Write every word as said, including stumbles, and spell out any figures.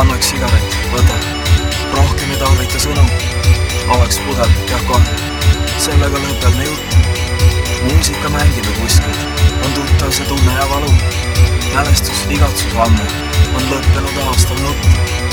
annaks sigaret, võta. Rohkem ei tarvita sõnu. Oleks pudel, jah kohe. Sellega lõpeb me jutt. Muusika mängime kuskilt. On tuttav see tunne ja valu. Mälestus, igatsus ammu. On lõppenud aastal nutt.